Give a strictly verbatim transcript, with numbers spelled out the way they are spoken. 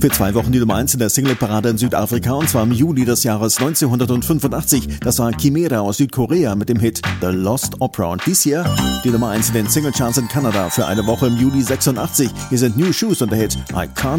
Für zwei Wochen die Nummer eins in der Singleparade in Südafrika, und zwar im Juli des Jahres neunzehnhundertfünfundachtzig. Das war Chimera aus Südkorea mit dem Hit The Lost Opera. Und dies hier die Nummer eins in den Singlecharts in Kanada für eine Woche im Juli sechsundachtzig. Hier sind New Shoes und der Hit I Can't